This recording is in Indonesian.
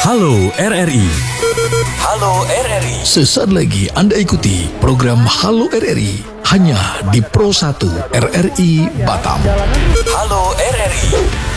Halo RRI. Halo RRI. Sesaat lagi Anda ikuti program Halo RRI hanya di Pro 1 RRI Batam. Halo RRI.